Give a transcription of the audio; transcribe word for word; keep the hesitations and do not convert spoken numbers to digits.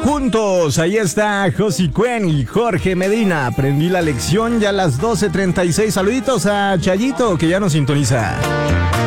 juntos. Ahí está Josie Cuen y Jorge Medina. Aprendí la lección ya a las doce treinta y seis. Saluditos a Chayito, que ya nos sintoniza.